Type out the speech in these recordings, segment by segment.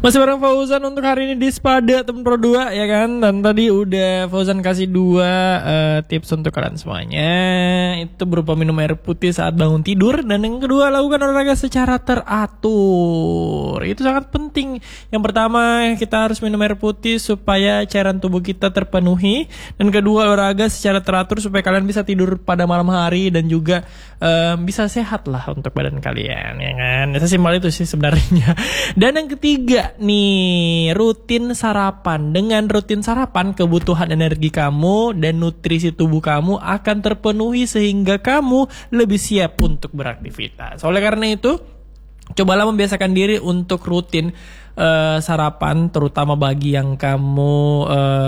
Masih bareng Fauzan untuk hari ini di Spada teman Pro 2 ya kan. Dan tadi udah Fauzan kasih 2 tips untuk kalian semuanya. Itu berupa minum air putih saat bangun tidur. Dan yang kedua, lakukan olahraga secara teratur. Itu sangat penting. Yang pertama, kita harus minum air putih supaya cairan tubuh kita terpenuhi. Dan kedua, olahraga secara teratur supaya kalian bisa tidur pada malam hari. Dan juga bisa sehat lah untuk badan kalian ya kan. Sesimpel itu sih sebenarnya. Dan yang ketiga nih, rutin sarapan. Dengan rutin sarapan, kebutuhan energi kamu dan nutrisi tubuh kamu akan terpenuhi sehingga kamu lebih siap untuk beraktivitas. Oleh karena itu, cobalah membiasakan diri untuk rutin sarapan, terutama bagi yang kamu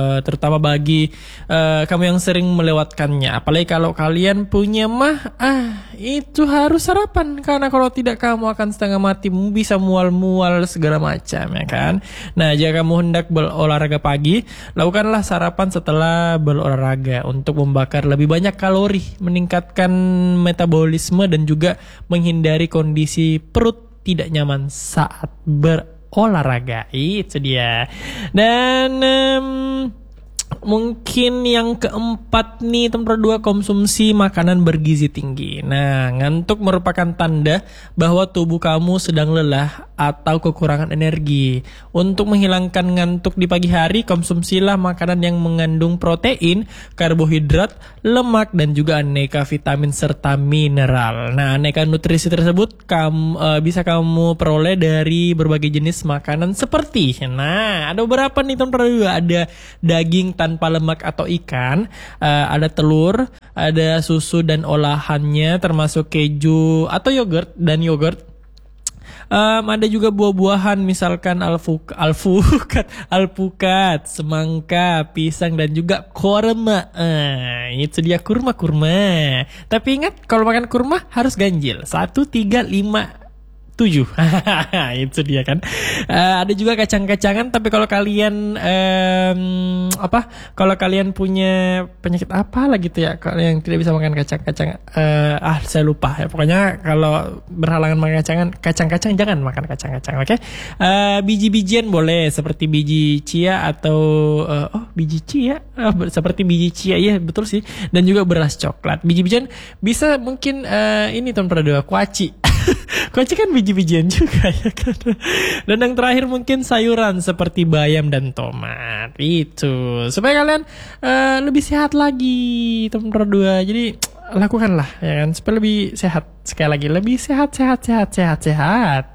kamu yang sering melewatkannya. Apalagi kalau kalian punya itu harus sarapan, karena kalau tidak kamu akan setengah mati, bisa mual-mual segala macam ya kan. Nah, jika kamu hendak berolahraga pagi, lakukanlah sarapan setelah berolahraga untuk membakar lebih banyak kalori, meningkatkan metabolisme dan juga menghindari kondisi perut tidak nyaman saat berolahraga. Itu dia. Dan mungkin yang keempat nih, nomor 2, konsumsi makanan bergizi tinggi. Nah, ngantuk merupakan tanda bahwa tubuh kamu sedang lelah atau kekurangan energi. Untuk menghilangkan ngantuk di pagi hari, konsumsilah makanan yang mengandung protein, karbohidrat, lemak, dan juga aneka vitamin serta mineral. Nah, aneka nutrisi tersebut bisa kamu peroleh dari berbagai jenis makanan seperti, ada beberapa nih nomor 2, ada daging tanpa lemak atau ikan, ada telur, ada susu dan olahannya termasuk keju atau yogurt. Ada juga buah-buahan, misalkan alpukat, semangka, pisang, dan juga kurma. Itu dia kurma. Tapi ingat, kalau makan kurma harus ganjil 1, 3, 5, 7. Itu dia kan. Ada juga kacang-kacangan, tapi kalau kalian kalau kalian punya penyakit apalah gitu ya, kalau yang tidak bisa makan kacang-kacang, saya lupa ya. Pokoknya kalau berhalangan makan kacang-kacang, jangan makan kacang-kacang, oke? Biji-bijian boleh, seperti biji chia atau seperti biji chia, iya betul sih. Dan juga beras coklat. Biji-bijian bisa mungkin ini tahun pada 2, kuaci. Kuaci kan biji-bijian juga ya kan. Dan yang terakhir mungkin sayuran seperti bayam dan tomat. Itu supaya kalian lebih sehat lagi, teman berdua. Jadi lakukanlah ya kan, supaya lebih sehat. Sekali lagi, lebih sehat.